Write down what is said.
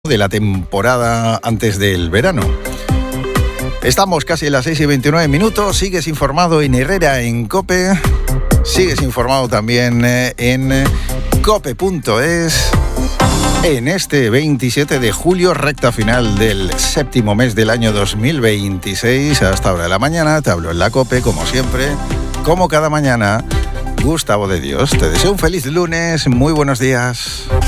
de la temporada antes del verano. Estamos casi a las 6:29. Sigues informado en Herrera en COPE. Sigues informado también en cope.es. En este 27 de julio, recta final del séptimo mes del año 2026. Hasta ahora de la mañana te hablo en la COPE, como siempre, como cada mañana. Gustavo de Dios, te deseo un feliz lunes. Muy buenos días.